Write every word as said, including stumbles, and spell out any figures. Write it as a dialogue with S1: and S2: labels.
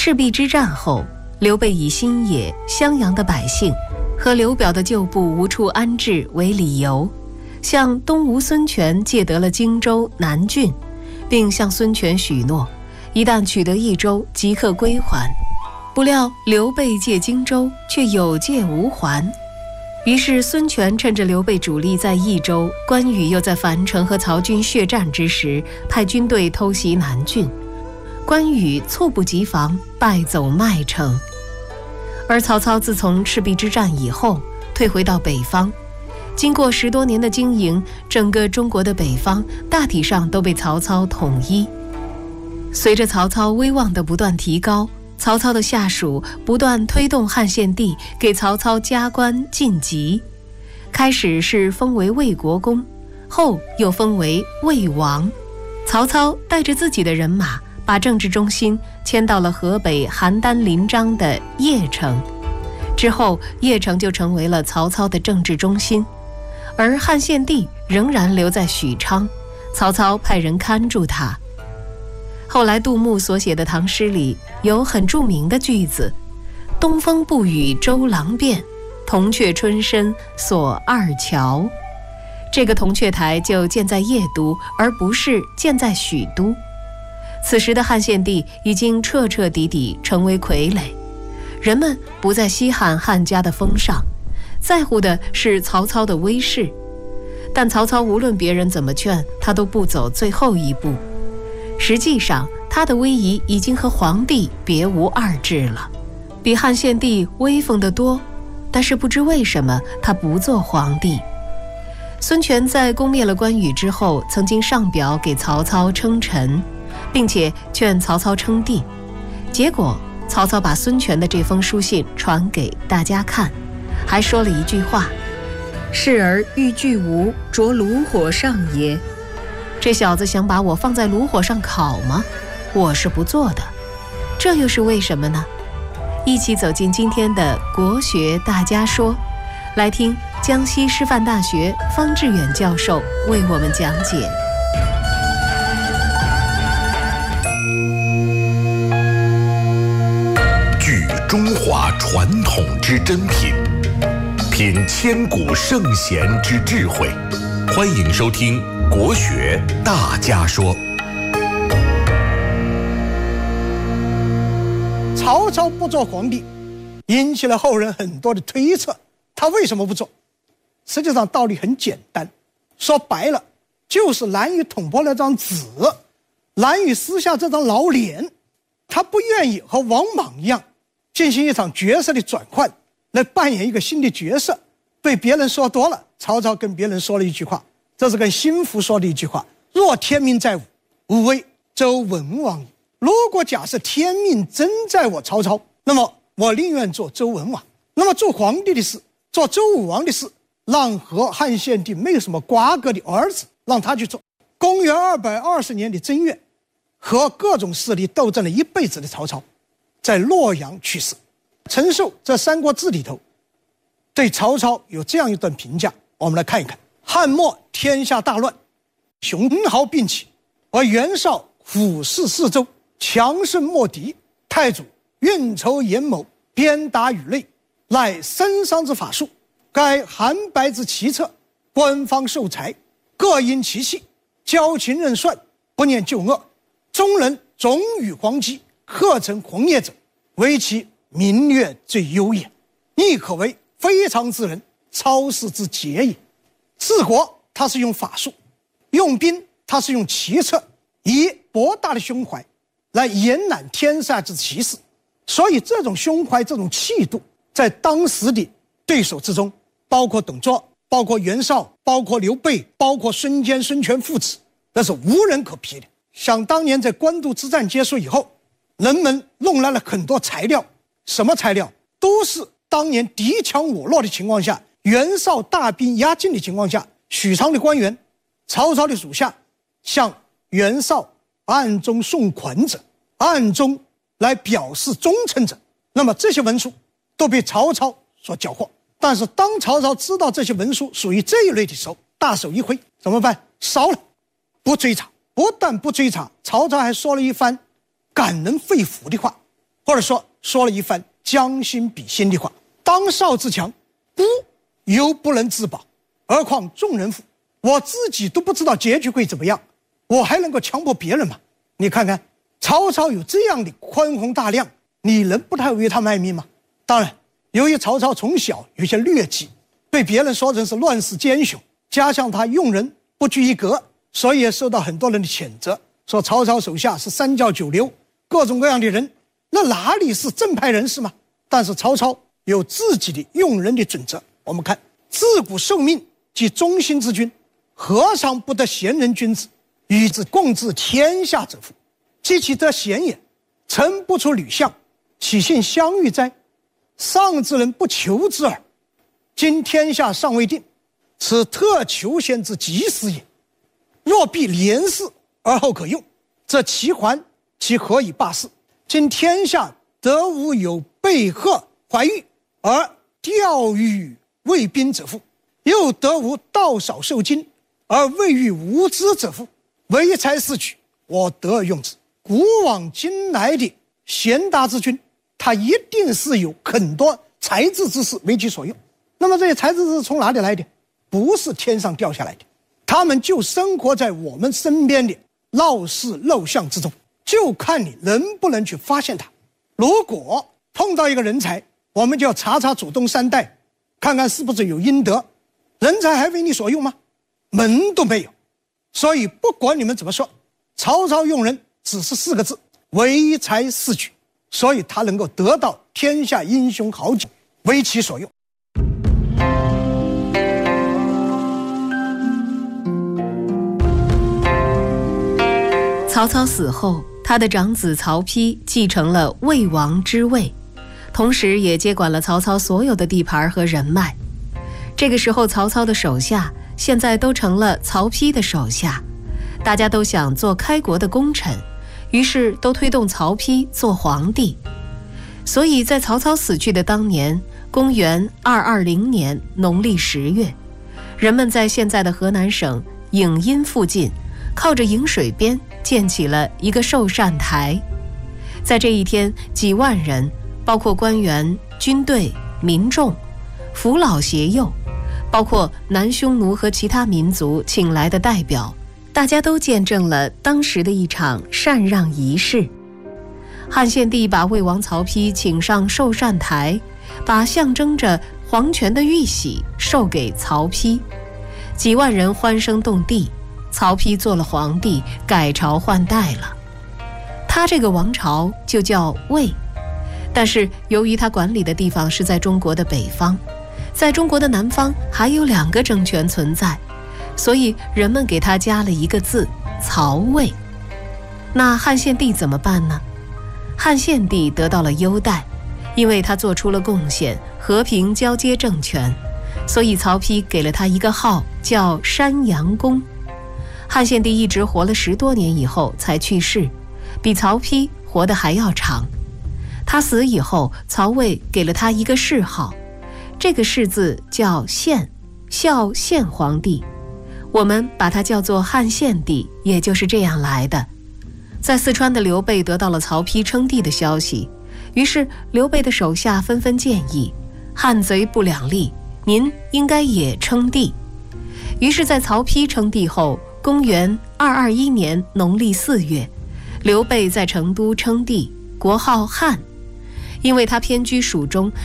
S1: 赤壁之战后，刘备以新野、襄阳的百姓和刘表的旧部无处安置为理由，向东吴孙权借得了荆州、南郡，并向孙权许诺，一旦取得益州，即刻归还。不料刘备借荆州，却有借无还。于是孙权趁着刘备主力在益州，关羽又在樊城和曹军血战之时，派军队偷袭南郡。关羽猝不及防，败走麦城。而曹操自从赤壁之战以后，退回到北方，经过十多年的经营，整个中国的北方大体上都被曹操统一。随着曹操威望的不断提高，曹操的下属不断推动汉献帝给曹操加官晋级，开始是封为魏国公，后又封为魏王。曹操带着自己的人马，把政治中心迁到了河北邯郸临漳的邺城，之后邺城就成为了曹操的政治中心。而汉献帝仍然留在许昌，曹操派人看住他。后来杜牧所写的唐诗里有很著名的句子：东风不与周郎便，铜雀春深锁二乔。这个铜雀台就建在邺都，而不是建在许都。此时的汉献帝已经彻彻底底成为傀儡，人们不再稀罕汉家的风尚，在乎的是曹操的威势。但曹操无论别人怎么劝，他都不走最后一步。实际上，他的威仪已经和皇帝别无二致了，比汉献帝威风得多。但是不知为什么，他不做皇帝。孙权在攻灭了关羽之后，曾经上表给曹操称臣，并且劝曹操称帝。结果曹操把孙权的这封书信传给大家看，还说了一句话：是而欲拒吾，着炉火上也。这小子想把我放在炉火上烤吗？我是不做的。这又是为什么呢？一起走进今天的国学大家说，来听江西师范大学方志远教授为我们讲解。
S2: 聚中华传统之珍品，品千古圣贤之智慧。欢迎收听国学大家说。
S3: 曹操不做皇帝，引起了后人很多的推测。他为什么不做？实际上道理很简单，说白了，就是蓝宇捅破了张纸，蓝宇撕下这张老脸，他不愿意和王莽一样进行一场角色的转换，来扮演一个新的角色。被别人说多了，曹操跟别人说了一句话，这是跟心腹说的一句话：若天命在吾，吾为周文王矣。如果假设天命真在我曹操，那么我宁愿做周文王。那么做皇帝的事，做周武王的事，让和汉献帝没有什么瓜葛的儿子让他去做。公元二百二十年的正月，和各种势力斗争了一辈子的曹操在洛阳去世。陈寿在《三国志》里头对曹操有这样一段评价，我们来看一看。汉末天下大乱，雄豪并起，而袁绍虎视四周，强盛莫敌。太祖运筹严谋，鞭打羽类，乃深商之法术。该韩白之奇策，官方受财，各因其器，交情任算，不念旧恶。中人总与皇姬，贺成狂业者，为其民略最优也。亦可为非常之人，超世之杰也。治国他是用法术，用兵他是用奇策，以博大的胸怀来延揽天下之奇事。所以这种胸怀，这种气度，在当时的对手之中，包括董卓，包括袁绍，包括刘备，包括孙坚、孙权父子，那是无人可比的。想当年在官渡之战结束以后，人们弄来了很多材料，什么材料？都是当年敌强我弱的情况下，袁绍大兵压境的情况下，许昌的官员、曹操的属下向袁绍暗中送款者，暗中来表示忠诚者。那么这些文书都被曹操所缴获。但是当曹操知道这些文书属于这一类的时候，大手一挥，怎么办？烧了，不追查。不但不追查，曹操还说了一番感人肺腑的话。 或者说说了一番将心比心的话。当少自强，孤犹不能自保，何况众人乎？我自己都不知道结局会怎么样，我还能够强迫别人吗？你看看曹操有这样的宽宏大量，你能不太为他卖命吗？当然，由于曹操从小有些劣迹，被别人说成是乱世奸雄，加上他用人不拘一格，所以也受到很多人的谴责，说曹操手下是三教九流，各种各样的人，那哪里是正派人士嘛？但是曹操有自己的用人的准则。我们看，自古受命即忠心之君，何尝不得贤人君子，与之共治天下者乎？及其得贤也，臣不出吕相，岂信相遇哉？上之人不求之耳。今天下尚未定，此特求贤之及时也。若必廉士而后可用，则其还其何以罢事？今天下得无有被吓怀玉而钓鱼为宾者乎？又得无道少受惊而未遇无知者乎？唯才是举，我得而用之。古往今来的贤达之君，他一定是有很多才智之士为其所用。那么这些才智之士从哪里来的？不是天上掉下来的，他们就生活在我们身边的闹市陋巷之中，就看你能不能去发现他。如果碰到一个人才，我们就要查查祖宗三代，看看是不是有阴德。人才还为你所用吗？门都没有。所以不管你们怎么说，曹操用人只是四个字：唯才是举。所以他能够得到天下英雄豪杰为其所用。
S1: 曹操死后，他的长子曹丕继承了魏王之位，同时也接管了曹操所有的地盘和人脉。这个时候，曹操的手下现在都成了曹丕的手下，大家都想做开国的功臣，于是都推动曹丕做皇帝。所以在曹操死去的当年，公元二二零年农历十月，人们在现在的河南省颍阴附近，靠着颍水边建起了一个寿善台。在这一天，几万人，包括官员、军队、民众、扶老携幼，包括南匈奴和其他民族请来的代表，大家都见证了当时的一场禅让仪式。汉献帝把魏王曹丕请上寿善台，把象征着皇权的玉玺授给曹丕，几万人欢声动地，曹丕做了皇帝，改朝换代了。他这个王朝就叫魏，但是由于他管理的地方是在中国的北方，在中国的南方还有两个政权存在，所以人们给他加了一个字，曹魏。那汉献帝怎么办呢？汉献帝得到了优待，因为他做出了贡献，和平交接政权，所以曹丕给了他一个号，叫山阳公。汉献帝一直活了十多年以后才去世，比曹丕活得还要长。他死以后，曹魏给了他一个谥号，这个谥字叫献，孝献皇帝，我们把它叫做汉献帝，也就是这样来的。在四川的刘备得到了曹丕称帝的消息，于是刘备的手下纷纷建议，汉贼不两立，您应该也称帝。于是在曹丕称帝后，公元二二一年农历四月，刘备在成都称帝，国号汉，因为他偏居蜀中，